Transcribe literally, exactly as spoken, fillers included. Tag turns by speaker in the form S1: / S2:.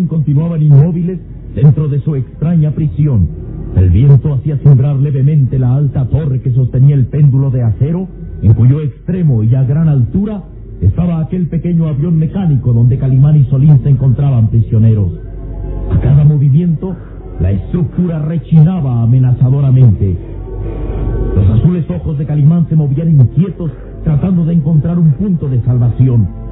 S1: continuaban inmóviles dentro de su extraña prisión. El viento hacía cimbrar levemente la alta torre que sostenía el péndulo de acero, en cuyo extremo y a gran altura estaba aquel pequeño avión mecánico donde Calimán y Solín se encontraban prisioneros. A cada movimiento, la estructura rechinaba amenazadoramente. Los azules ojos de Calimán se movían inquietos, tratando de encontrar un punto de salvación.